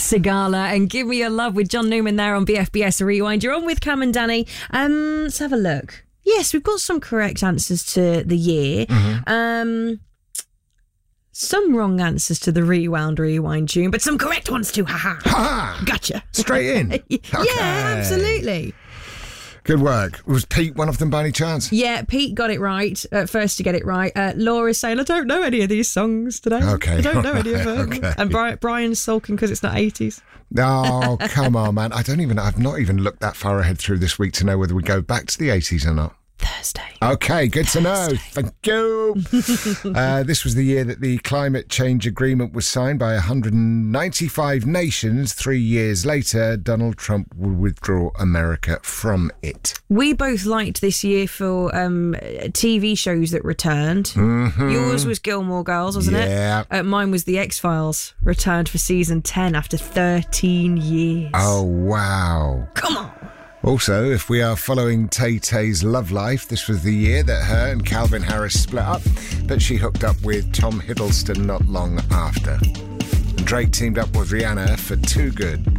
Sigala and Give Me Your Love with John Newman there on BFBS Rewind. You're on with Cam and Danny. Let's have a look. Yes, we've got some correct answers to the year. Some wrong answers to the Rewind tune, but some correct ones too. Ha! Gotcha. Straight in. Yeah, absolutely. Good work. Was Pete one of them by any chance? Yeah, Pete got it right. First to get it right. Laura's saying, I don't know any of these songs today. Okay. I don't know any of them. Okay. And Brian's sulking because it's not 80s. Oh, come on, man. I've not even looked that far ahead through this week to know whether we go back to the 80s or not. Thursday. Okay, good to know. Thank you. This was the year that the climate change agreement was signed by 195 nations. 3 years later, Donald Trump will withdraw America from it. We both liked this year for TV shows that returned. Yours was Gilmore Girls, wasn't it? Yeah. Mine was The X-Files, returned for season 10 after 13 years. Oh, wow. Come on. Also, if we are following Tay-Tay's love life, this was the year that her and Calvin Harris split up, but she hooked up with Tom Hiddleston not long after. Drake teamed up with Rihanna for Too Good.